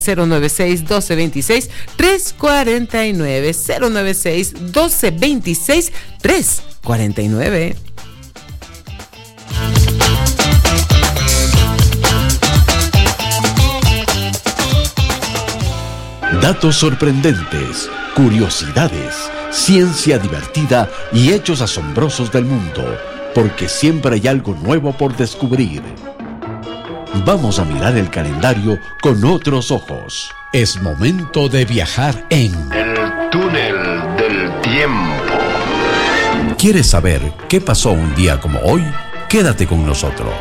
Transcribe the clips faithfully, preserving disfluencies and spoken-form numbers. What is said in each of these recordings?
cero nueve seis, doce veintiséis, trescientos cuarenta y nueve, cero nueve seis, doce veintiséis, trescientos cuarenta y nueve. Datos sorprendentes, curiosidades, ciencia divertida y hechos asombrosos del mundo, porque siempre hay algo nuevo por descubrir. Vamos a mirar el calendario con otros ojos. Es momento de viajar en el túnel del tiempo. ¿Quieres saber qué pasó un día como hoy? Quédate con nosotros.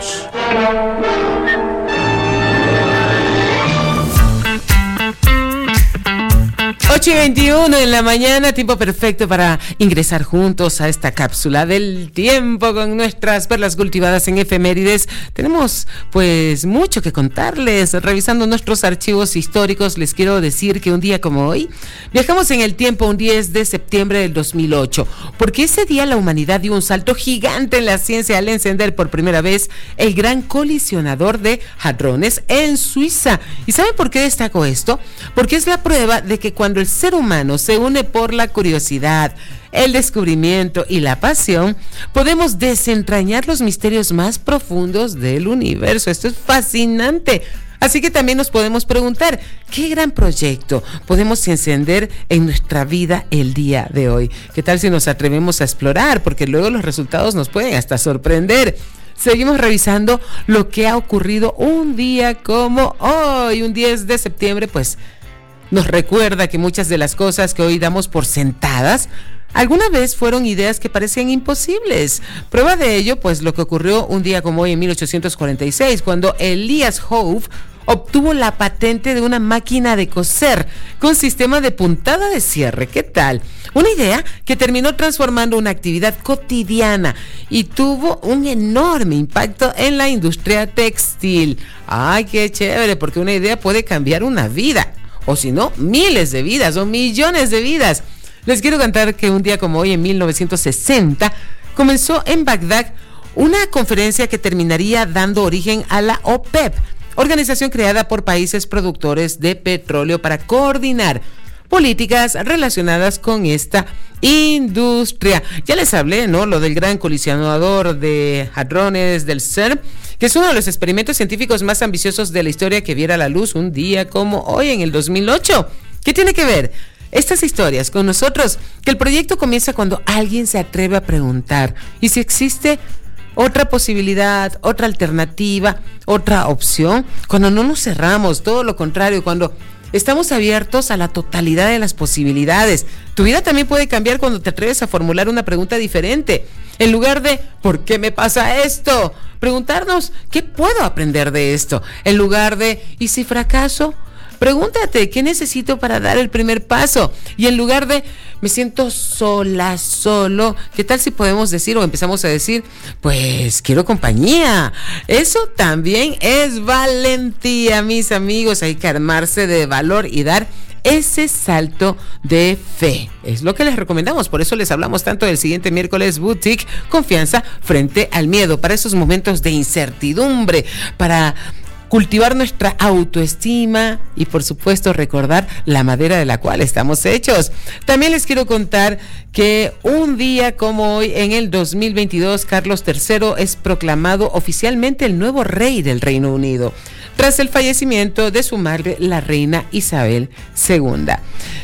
ocho y veintiuno en la mañana, tiempo perfecto para ingresar juntos a esta cápsula del tiempo con nuestras perlas cultivadas en efemérides. Tenemos pues mucho que contarles. Revisando nuestros archivos históricos, les quiero decir que un día como hoy viajamos en el tiempo un diez de septiembre del dos mil ocho, porque ese día la humanidad dio un salto gigante en la ciencia al encender por primera vez el gran colisionador de hadrones en Suiza. ¿Y saben por qué destaco esto? Porque es la prueba de que cuando el ser humano se une por la curiosidad, el descubrimiento y la pasión, podemos desentrañar los misterios más profundos del universo. Esto es fascinante. Así que también nos podemos preguntar, ¿qué gran proyecto podemos encender en nuestra vida el día de hoy? ¿Qué tal si nos atrevemos a explorar? Porque luego los resultados nos pueden hasta sorprender. Seguimos revisando lo que ha ocurrido un día como hoy, un diez de septiembre, pues nos recuerda que muchas de las cosas que hoy damos por sentadas alguna vez fueron ideas que parecían imposibles. Prueba de ello, pues lo que ocurrió un día como hoy en mil ochocientos cuarenta y seis, cuando Elias Howe obtuvo la patente de una máquina de coser con sistema de puntada de cierre. ¿Qué tal? Una idea que terminó transformando una actividad cotidiana y tuvo un enorme impacto en la industria textil. ¡Ay, qué chévere! Porque una idea puede cambiar una vida. O si no, miles de vidas o millones de vidas. Les quiero contar que un día como hoy, en mil novecientos sesenta, comenzó en Bagdad una conferencia que terminaría dando origen a la OPEP, organización creada por países productores de petróleo para coordinar políticas relacionadas con esta industria. Ya les hablé, ¿no? Lo del gran colisionador de hadrones del CERN, que es uno de los experimentos científicos más ambiciosos de la historia, que viera la luz un día como hoy en el dos mil ocho. ¿Qué tiene que ver estas historias con nosotros? Que el proyecto comienza cuando alguien se atreve a preguntar, ¿y si existe otra posibilidad, otra alternativa, otra opción? Cuando no nos cerramos, todo lo contrario, cuando estamos abiertos a la totalidad de las posibilidades. Tu vida también puede cambiar cuando te atreves a formular una pregunta diferente. En lugar de ¿por qué me pasa esto?, preguntarnos ¿qué puedo aprender de esto? En lugar de ¿y si fracaso?, pregúntate ¿qué necesito para dar el primer paso? Y en lugar de me siento sola, solo, ¿qué tal si podemos decir o empezamos a decir pues quiero compañía? Eso también es valentía, mis amigos. Hay que armarse de valor y dar ese salto de fe. Es lo que les recomendamos. Por eso les hablamos tanto del siguiente miércoles Boutique, confianza frente al miedo, para esos momentos de incertidumbre, para cultivar nuestra autoestima y, por supuesto, recordar la madera de la cual estamos hechos. También les quiero contar que un día como hoy, en el dos mil veintidós, Carlos tercero es proclamado oficialmente el nuevo rey del Reino Unido, tras el fallecimiento de su madre, la reina Isabel segunda.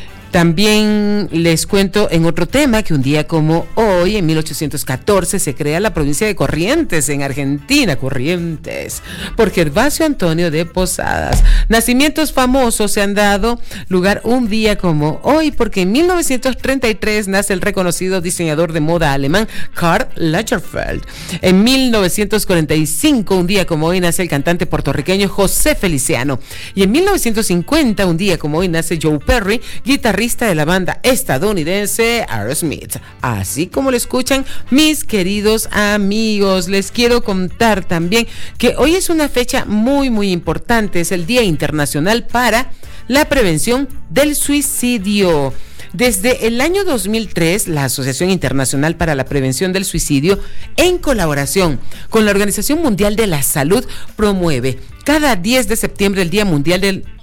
También les cuento en otro tema que un día como hoy, en mil ochocientos catorce, se crea la provincia de Corrientes, en Argentina, Corrientes, por Gervasio Antonio de Posadas. Nacimientos famosos se han dado lugar un día como hoy, porque en mil novecientos treinta y tres nace el reconocido diseñador de moda alemán Karl Lagerfeld. En mil novecientos cuarenta y cinco, un día como hoy, nace el cantante puertorriqueño José Feliciano. Y en mil novecientos cincuenta, un día como hoy, nace Joe Perry, guitarrista de la banda estadounidense Aerosmith. Así como lo escuchan, mis queridos amigos, les quiero contar también que hoy es una fecha muy muy importante. Es el Día Internacional para la Prevención del Suicidio. Desde el año dos mil tres, la Asociación Internacional para la Prevención del Suicidio, en colaboración con la Organización Mundial de la Salud, promueve cada diez de septiembre el Día Mundial del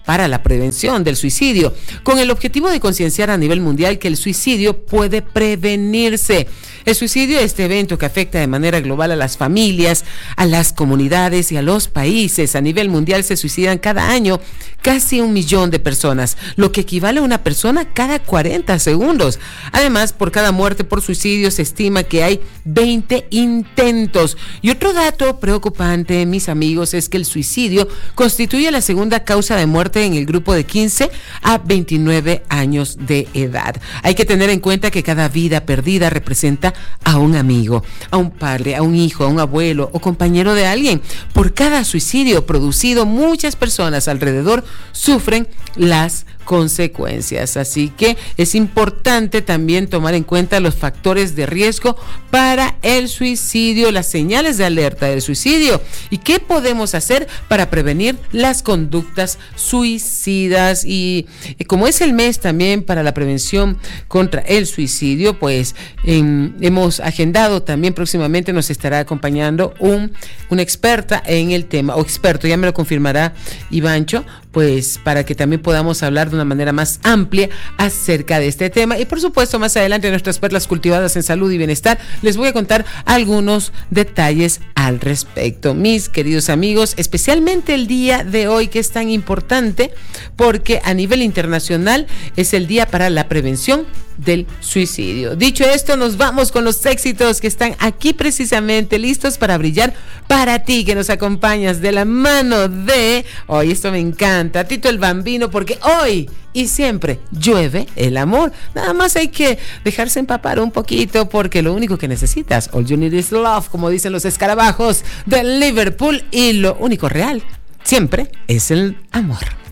para la prevención del suicidio, con el objetivo de concienciar a nivel mundial que el suicidio puede prevenirse. El suicidio es este evento que afecta de manera global a las familias, a las comunidades y a los países. A nivel mundial se suicidan cada año casi un millón de personas, lo que equivale a una persona cada cuarenta segundos. Además, por cada muerte por suicidio se estima que hay veinte intentos. Y otro dato preocupante, mis amigos, es que el suicidio constituye la segunda causa de muerte en el grupo de quince a veintinueve años de edad. Hay que tener en cuenta que cada vida perdida representa a un amigo, a un padre, a un hijo, a un abuelo o compañero de alguien. Por cada suicidio producido, muchas personas alrededor sufren las consecuencias. Así que es importante también tomar en cuenta los factores de riesgo para el suicidio, las señales de alerta del suicidio y qué podemos hacer para prevenir las conductas suicidas. Y como es el mes también para la prevención contra el suicidio, pues en, hemos agendado también próximamente, nos estará acompañando un, una experta en el tema, o experto, ya me lo confirmará Ivancho, pues para que también podamos hablar de una manera más amplia acerca de este tema. Y por supuesto, más adelante en nuestras perlas cultivadas en salud y bienestar les voy a contar algunos detalles al respecto. Mis queridos amigos, especialmente el día de hoy, que es tan importante porque a nivel internacional es el día para la prevención del suicidio. Dicho esto, nos vamos con los éxitos que están aquí precisamente listos para brillar para ti, que nos acompañas de la mano de, hoy esto me encanta, Tito el Bambino, porque hoy y siempre llueve el amor. Nada más hay que dejarse empapar un poquito, porque lo único que necesitas, all you need is love, como dicen los escarabajos de Liverpool, y lo único real siempre es el amor.